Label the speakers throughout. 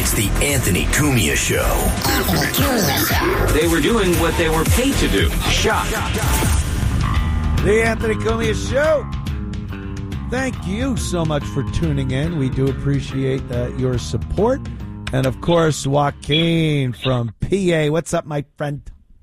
Speaker 1: It's the Anthony Cumia Show.
Speaker 2: They were doing what they were paid to do. Shop.
Speaker 3: The Anthony Cumia Show. Thank you so much for tuning in. We do appreciate your support. And, of course, Joaquin from PA. What's up, my friend?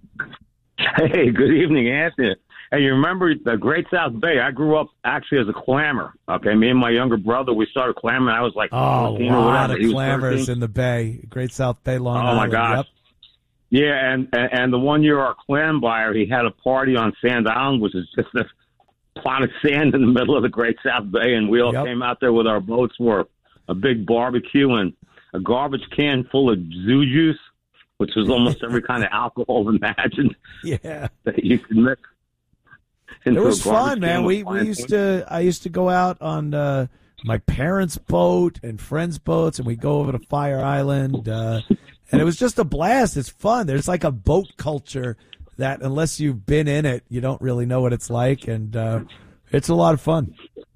Speaker 4: Hey, good evening, Anthony. Hey, you remember the Great South Bay? I grew up actually as a clammer. Okay, me and my younger brother, we started clamming. I was like,
Speaker 3: a
Speaker 4: 14 or
Speaker 3: lot
Speaker 4: whatever.
Speaker 3: of clammers in the Bay. Great South Bay, Long Island.
Speaker 4: Oh, my gosh.
Speaker 3: Yep.
Speaker 4: Yeah, and the one year our clam buyer, he had a party on Sand Island, which is just a plot of sand in the middle of the Great South Bay, and we all came out there with our boats for a big barbecue and a garbage can full of zoo juice, which was almost every kind of alcohol imagined.
Speaker 3: Yeah,
Speaker 4: that you could mix.
Speaker 3: It was fun, man. I used to go out on my parents' boat and friends' boats, and we'd go over to Fire Island, and it was just a blast. It's fun. There's like a boat culture that unless you've been in it, you don't really know what it's like, and it's a lot of fun.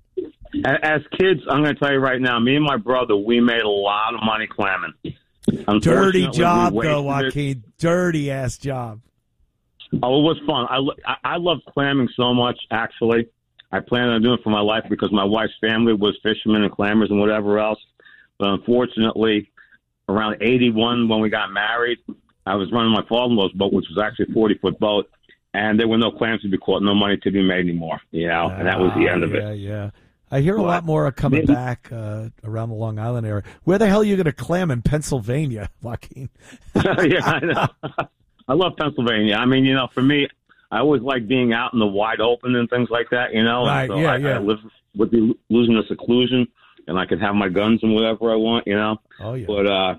Speaker 4: As kids, I'm going to tell you right now, me and my brother, we made a lot of money clamming.
Speaker 3: Dirty job, though, Joaquin. Dirty-ass job.
Speaker 4: Oh, it was fun. I love clamming so much, actually. I plan on doing it for my life because my wife's family was fishermen and clammers and whatever else. But unfortunately, around 81 when we got married, I was running my father-in-law's boat, which was actually a 40-foot boat, and there were no clams to be caught, no money to be made anymore, and that was the end of it.
Speaker 3: Yeah. I hear a lot more are coming back around the Long Island area. Where the hell are you going to clam in Pennsylvania, Joaquin?
Speaker 4: Yeah, I know. I love Pennsylvania. I mean, for me, I always like being out in the wide open and things like that,
Speaker 3: Right,
Speaker 4: So
Speaker 3: yeah.
Speaker 4: I live with the illusion of seclusion, and I can have my guns and whatever I want,
Speaker 3: Oh, yeah.
Speaker 4: But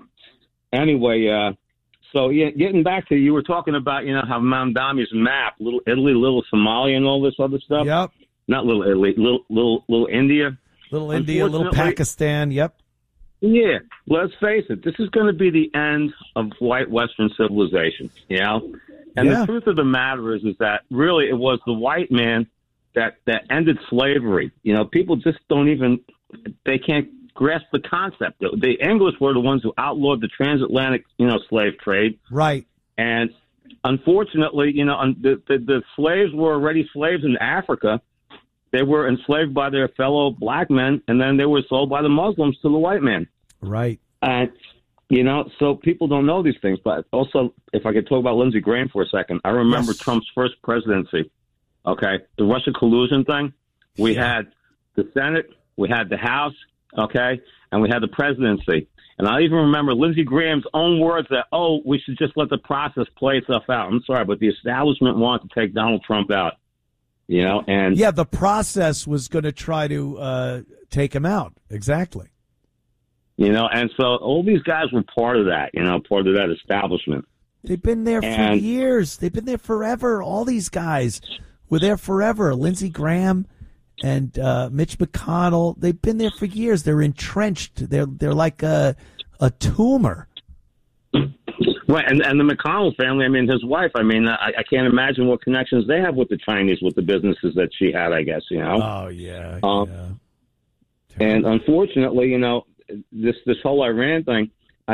Speaker 4: anyway, so getting back to you were talking about, how Mount Dami's map, Little Italy, Little Somalia, and all this other stuff.
Speaker 3: Yep.
Speaker 4: Not Little Italy, Little India.
Speaker 3: Little India, Little Pakistan, yep.
Speaker 4: Yeah, let's face it. This is going to be the end of white Western civilization, And the truth of the matter is that really it was the white man that ended slavery. People just they can't grasp the concept. The English were the ones who outlawed the transatlantic, slave trade.
Speaker 3: Right.
Speaker 4: And unfortunately, the slaves were already slaves in Africa. They were enslaved by their fellow black men, and then they were sold by the Muslims to the white man.
Speaker 3: Right.
Speaker 4: And, so people don't know these things. But also, if I could talk about Lindsey Graham for a second, I remember Trump's first presidency, the Russia collusion thing. We had the Senate, we had the House, and we had the presidency. And I even remember Lindsey Graham's own words that, we should just let the process play itself out. I'm sorry, but the establishment wanted to take Donald Trump out. And
Speaker 3: the process was going to try to take him out. Exactly.
Speaker 4: And so all these guys were part of that, part of that establishment.
Speaker 3: They've been there for years. They've been there forever. All these guys were there forever. Lindsey Graham and Mitch McConnell, they've been there for years. They're entrenched. They're like a tumor.
Speaker 4: Right, and the McConnell family, his wife, I can't imagine what connections they have with the Chinese, with the businesses that she had, I guess,
Speaker 3: Oh, yeah.
Speaker 4: And unfortunately, this whole Iran thing,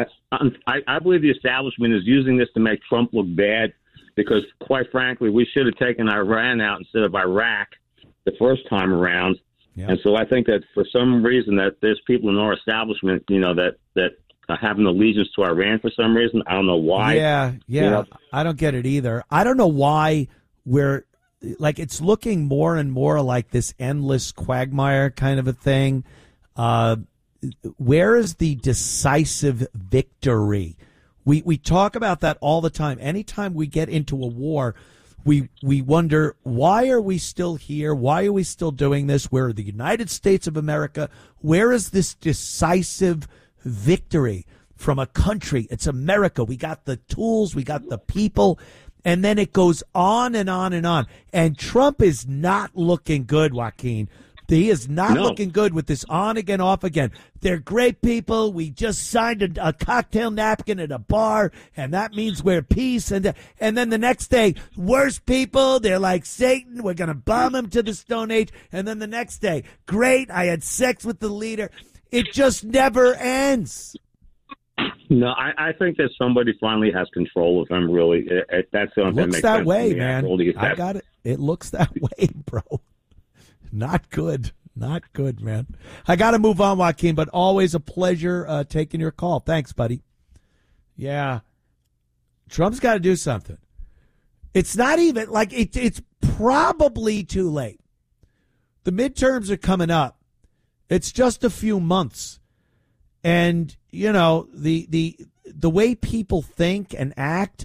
Speaker 4: I believe the establishment is using this to make Trump look bad because, quite frankly, we should have taken Iran out instead of Iraq the first time around. Yeah. And so I think that for some reason that there's people in our establishment, that have an allegiance to Iran for some reason. I don't know why.
Speaker 3: Yeah. I don't get it either. I don't know why it's looking more and more like this endless quagmire kind of a thing. Where is the decisive victory? We talk about that all the time. Anytime we get into a war, we wonder, why are we still here? Why are we still doing this? Where are the United States of America? Where is this decisive victory from a country? It's America. We got the tools. We got the people. And then it goes on and on and on. And Trump is not looking good, Joaquin. He is not looking good with this on again, off again. They're great people. We just signed a cocktail napkin at a bar, and that means we're peace. And then the next day, worse people. They're like Satan. We're going to bomb him to the Stone Age. And then the next day, great. I had sex with the leader. It just never ends.
Speaker 4: No, I think that somebody finally has control of him. Really, that's the only thing that
Speaker 3: Looks
Speaker 4: makes
Speaker 3: that
Speaker 4: sense
Speaker 3: way,
Speaker 4: to me
Speaker 3: man.
Speaker 4: after all these
Speaker 3: I
Speaker 4: steps.
Speaker 3: got it. It looks that way, bro. Not good. Not good, man. I got to move on, Joaquin, but always a pleasure taking your call. Thanks, buddy. Yeah. Trump's got to do something. It's not even like it's probably too late. The midterms are coming up. It's just a few months. And, you know, the way people think and act,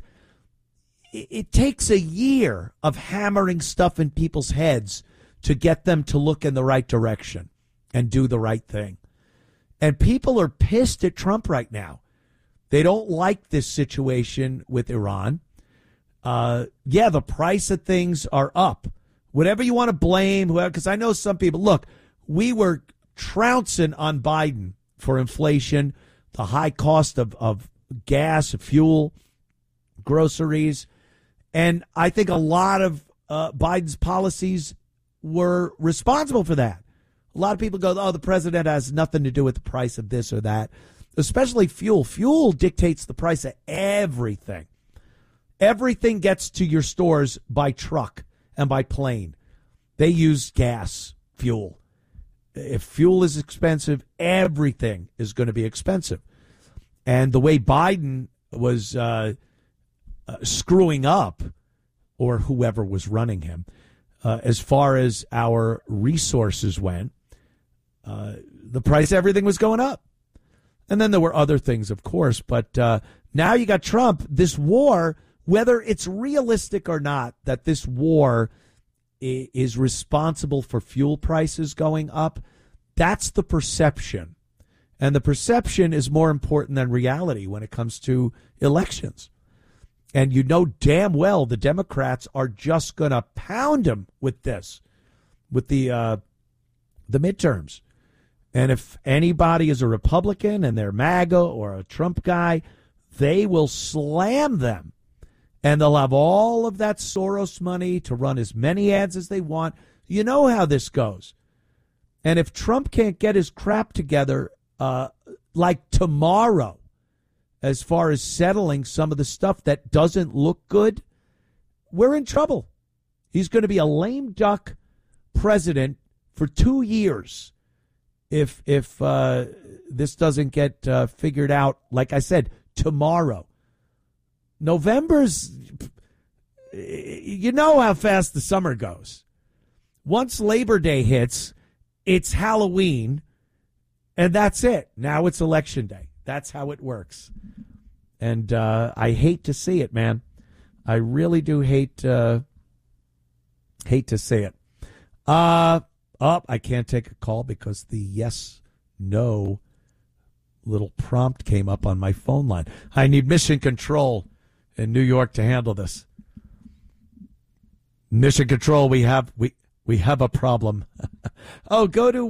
Speaker 3: it takes a year of hammering stuff in people's heads to get them to look in the right direction and do the right thing. And people are pissed at Trump right now. They don't like this situation with Iran. Yeah, the price of things are up. Whatever you want to blame, whoever, because I know some people, look, we were trouncing on Biden for inflation, the high cost of gas, fuel, groceries. And I think a lot of Biden's policies were responsible for that. A lot of people go, oh, the president has nothing to do with the price of this or that, especially fuel. Fuel dictates the price of everything. Everything gets to your stores by truck and by plane. They use gas, fuel. If fuel is expensive, everything is going to be expensive. And the way Biden was screwing up, or whoever was running him, as far as our resources went, the price of everything was going up. And then there were other things, of course. But now you got Trump. This war, whether it's realistic or not, that this war is responsible for fuel prices going up, that's the perception. And the perception is more important than reality when it comes to elections. And you know damn well the Democrats are just going to pound him with this, with the midterms. And if anybody is a Republican and they're MAGA or a Trump guy, they will slam them. And they'll have all of that Soros money to run as many ads as they want. You know how this goes. And if Trump can't get his crap together like tomorrow, as far as settling some of the stuff that doesn't look good, we're in trouble. He's going to be a lame duck president for 2 years if this doesn't get figured out, like I said, tomorrow. November's, you know how fast the summer goes. Once Labor Day hits, it's Halloween, and that's it. Now it's Election Day. That's how it works. And I hate to see it, man. I really do hate to see it. I can't take a call because the yes-no little prompt came up on my phone line. I need Mission Control in New York to handle this. Mission Control, we have a problem. Oh, go to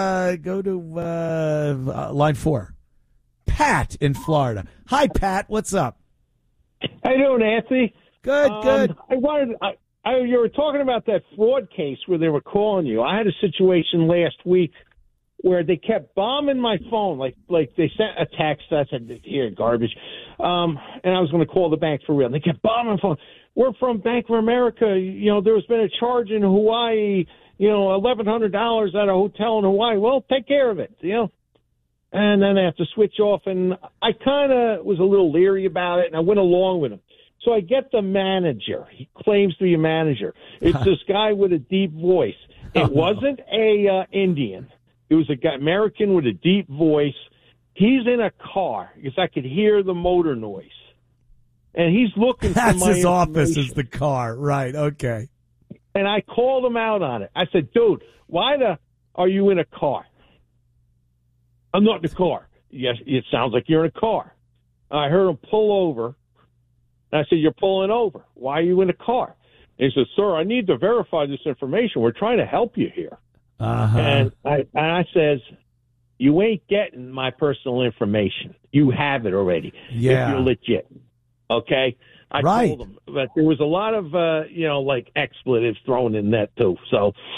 Speaker 3: line 4. Pat in Florida. Hi, Pat. What's up?
Speaker 5: How you doing, Nancy?
Speaker 3: Good, good.
Speaker 5: You were talking about that fraud case where they were calling you. I had a situation last week where they kept bombing my phone, like they sent a text that said, "Here, garbage," and I was going to call the bank for real. And they kept bombing my phone. We're from Bank of America. You know, there's been a charge in Hawaii. You know, $1,100 at a hotel in Hawaii. Well, take care of it. You know. And then I have to switch off, and I kind of was a little leery about it, and I went along with him. So I get the manager. He claims to be a manager. It's this guy with a deep voice. It wasn't a Indian. It was a guy, American with a deep voice. He's in a car because I could hear the motor noise. And he's looking for my
Speaker 3: That's his office
Speaker 5: information.
Speaker 3: is the car. Right, okay.
Speaker 5: And I called him out on it. I said, dude, why are you in a car? I'm not in the car. Yes, it sounds like you're in a car. I heard him pull over. And I said, you're pulling over. Why are you in a car? And he said, sir, I need to verify this information. We're trying to help you here.
Speaker 3: Uh-huh.
Speaker 5: And I says, you ain't getting my personal information. You have it already.
Speaker 3: Yeah.
Speaker 5: If you're legit. Okay? I
Speaker 3: Right.
Speaker 5: told him. But there was a lot of, like expletives thrown in that, too. So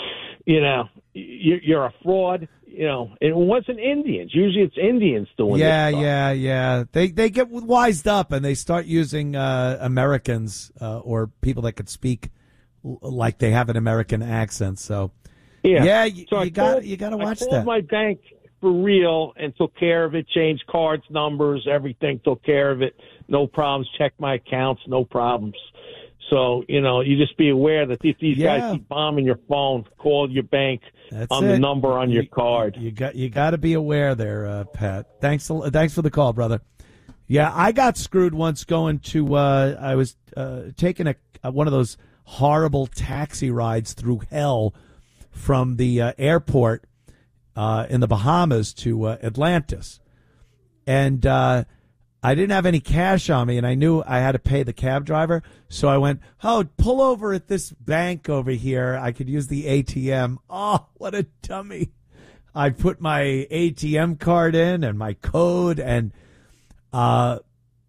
Speaker 5: you're a fraud. It wasn't Indians. Usually it's Indians doing this stuff.
Speaker 3: Yeah. They get wised up and they start using Americans or people that could speak like they have an American accent. So you got to watch that.
Speaker 5: I called my bank for real and took care of it. Changed cards, numbers, everything. Took care of it. No problems. Checked my accounts. No problems. So, you just be aware that if these guys keep bombing your phone, call your bank the number on your card. You
Speaker 3: got to be aware there, Pat. Thanks for the call, brother. Yeah, I got screwed once going to I was taking one of those horrible taxi rides through hell from the airport in the Bahamas to Atlantis. And I didn't have any cash on me, and I knew I had to pay the cab driver. So I went, pull over at this bank over here. I could use the ATM. Oh, what a dummy. I put my ATM card in and my code, and about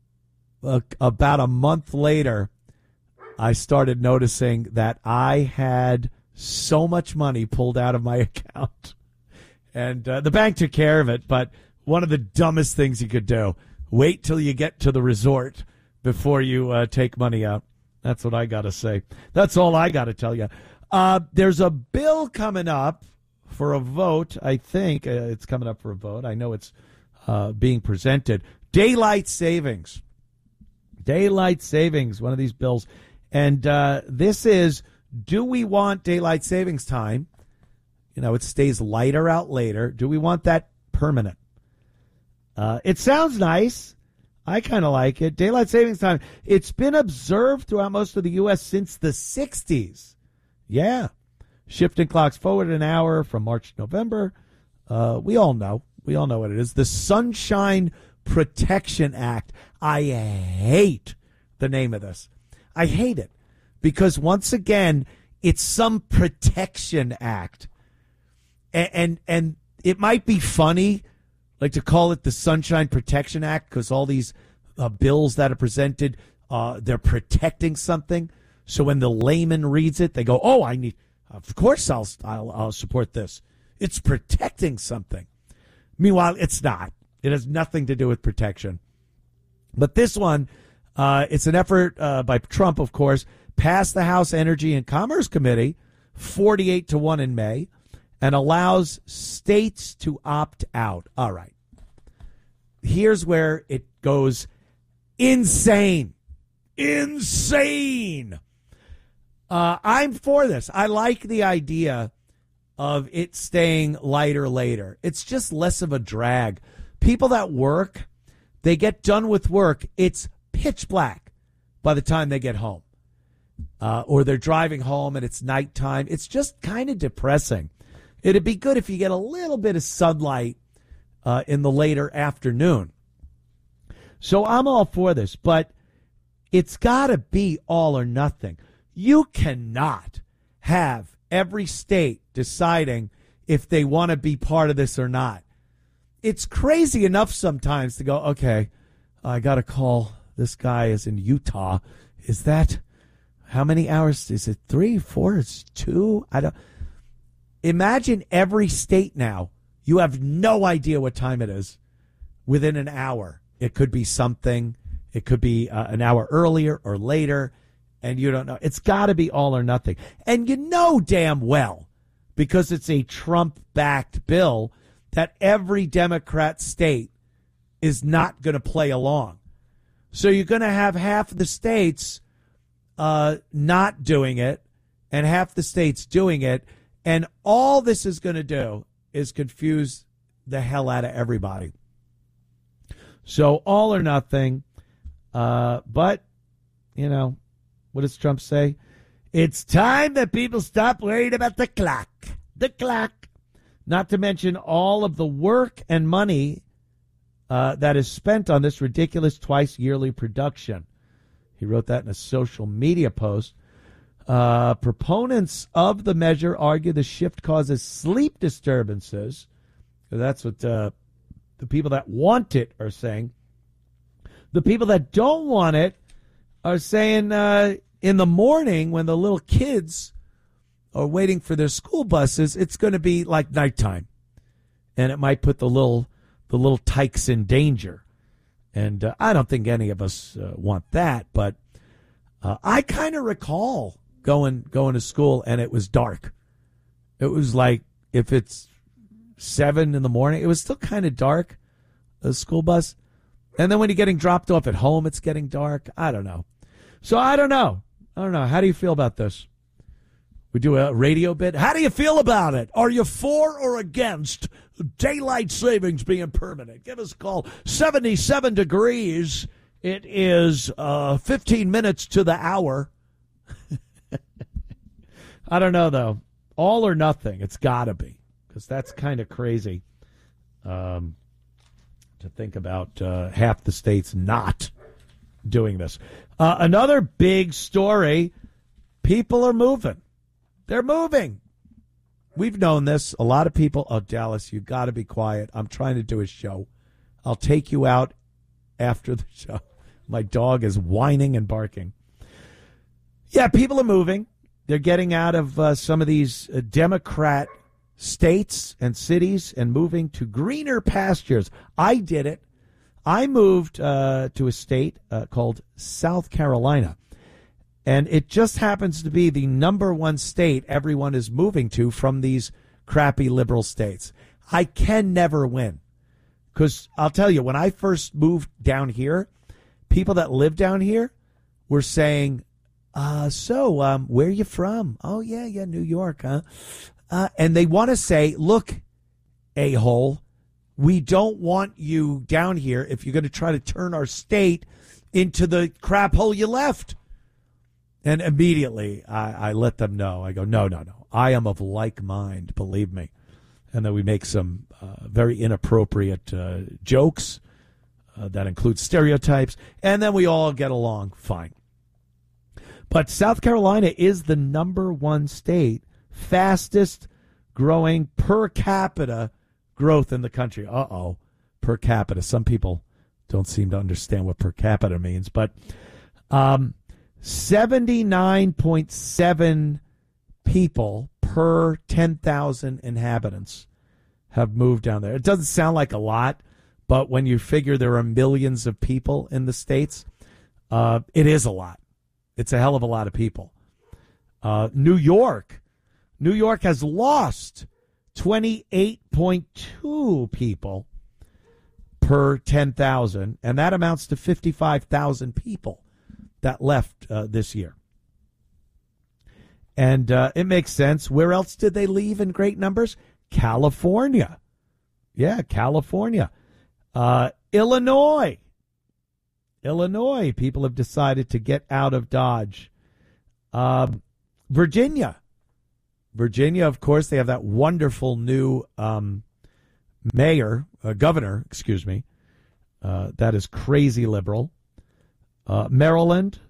Speaker 3: a month later, I started noticing that I had so much money pulled out of my account. And the bank took care of it, but one of the dumbest things you could do. Wait till you get to the resort before you take money out. That's what I got to say. That's all I got to tell you. There's a bill coming up for a vote. I think it's coming up for a vote. I know it's being presented. Daylight savings. Daylight savings, one of these bills. And this is, do we want daylight savings time? It stays lighter out later. Do we want that permanent? It sounds nice. I kind of like it. Daylight savings time. It's been observed throughout most of the U.S. since the 60s. Yeah. Shifting clocks forward an hour from March to November. We all know. We all know what it is. The Sunshine Protection Act. I hate the name of this. I hate it because, once again, it's some protection act. And it might be funny, like, to call it the Sunshine Protection Act, because all these bills that are presented, they're protecting something. So when the layman reads it, they go, "Oh, of course I'll support this. It's protecting something." Meanwhile, it's not. It has nothing to do with protection. But this one, it's an effort by Trump, of course, passed the House Energy and Commerce Committee 48-1 in May, and allows states to opt out. All right. Here's where it goes insane. Insane. I'm for this. I like the idea of it staying lighter later. It's just less of a drag. People that work, they get done with work, it's pitch black by the time they get home. Or they're driving home and it's nighttime. It's just kind of depressing. It'd be good if you get a little bit of sunlight in the later afternoon. So I'm all for this, but it's got to be all or nothing. You cannot have every state deciding if they want to be part of this or not. It's crazy enough sometimes to go, okay, I got to call this guy is in Utah. Is that, how many hours? Is it 3, 4? It's 2? I don't. Imagine every state now. You have no idea what time it is within an hour. It could be something. It could be an hour earlier or later, and you don't know. It's got to be all or nothing. And you know damn well, because it's a Trump-backed bill, that every Democrat state is not going to play along. So you're going to have half of the states not doing it and half the states doing it. And all this is going to do is confuse the hell out of everybody. So all or nothing. But, what does Trump say? It's time that people stop worrying about the clock. The clock. Not to mention all of the work and money that is spent on this ridiculous twice-yearly production. He wrote that in a social media post. Proponents of the measure argue the shift causes sleep disturbances. That's what the people that want it are saying. The people that don't want it are saying in the morning when the little kids are waiting for their school buses, it's going to be like nighttime. And it might put the little tykes in danger. And I don't think any of us want that. But I kind of recall going to school and it was dark. It was like if it's 7 in the morning, it was still kind of dark, the school bus. And then when you're getting dropped off at home, it's getting dark. I don't know. So I don't know. How do you feel about this? We do a radio bit. How do you feel about it? Are you for or against daylight savings being permanent? Give us a call. 77 degrees. It is 15 minutes to the hour. I don't know, though. All or nothing. It's got to be, because that's kind of crazy to think about half the states not doing this. Another big story, people are moving. They're moving. We've known this. A lot of people, Dallas, you got to be quiet. I'm trying to do a show. I'll take you out after the show. My dog is whining and barking. Yeah, people are moving. They're getting out of some of these Democrat states and cities and moving to greener pastures. I did it. I moved to a state called South Carolina. And it just happens to be the number one state everyone is moving to from these crappy liberal states. I can never win. Because I'll tell you, when I first moved down here, people that live down here were saying, where are you from? Oh, yeah, New York, huh? And they want to say, look, a-hole, we don't want you down here if you're going to try to turn our state into the crap hole you left. And immediately I let them know. I go, no. I am of like mind, believe me. And then we make some very inappropriate jokes that include stereotypes. And then we all get along fine. But South Carolina is the number one state, fastest growing per capita growth in the country. Per capita. Some people don't seem to understand what per capita means. But 79.7 people per 10,000 inhabitants have moved down there. It doesn't sound like a lot, but when you figure there are millions of people in the states, it is a lot. It's a hell of a lot of people. New York has lost 28.2 people per 10,000, and that amounts to 55,000 people that left this year. And it makes sense. Where else did they leave in great numbers? California. Yeah, California. Illinois. People have decided to get out of Dodge. Virginia, of course, they have that wonderful new governor, that is crazy liberal. Maryland,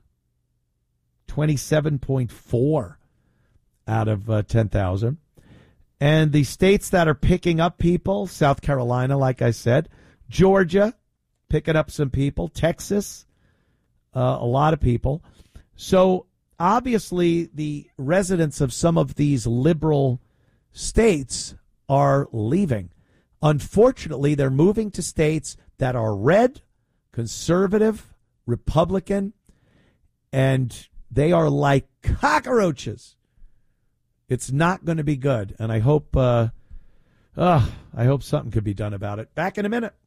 Speaker 3: 27.4 out of 10,000. And the states that are picking up people, South Carolina, like I said, Georgia, picking up some people, Texas, a lot of people. So obviously the residents of some of these liberal states are leaving. Unfortunately, they're moving to states that are red, conservative, Republican, and they are like cockroaches. It's not going to be good, and I hope something could be done about it. Back in a minute.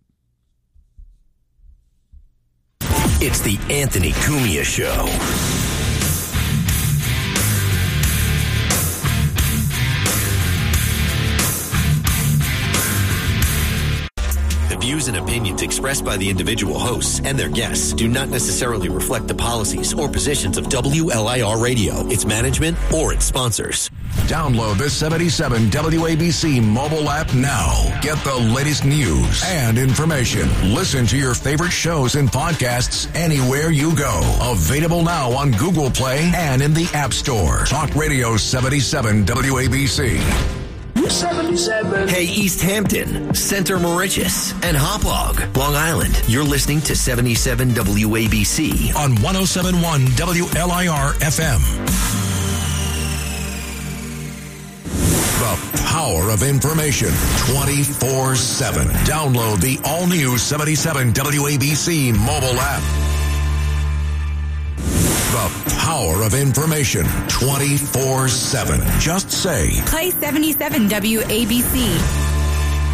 Speaker 1: It's the Anthony Cumia Show. The views and opinions expressed by the individual hosts and their guests do not necessarily reflect the policies or positions of WLIR Radio, its management, or its sponsors.
Speaker 6: Download the 77 WABC mobile app now. Get the latest news and information. Listen to your favorite shows and podcasts anywhere you go. Available now on Google Play and in the App Store. Talk Radio 77 WABC.
Speaker 1: 77. Hey, East Hampton, Center Moriches, and Hauppauge, Long Island. You're listening to 77 WABC
Speaker 6: on 107.1 WLIR FM. The power of information 24/7. Download the all-new 77 WABC mobile app. The power of information 24/7. Just say,
Speaker 7: play 77 WABC.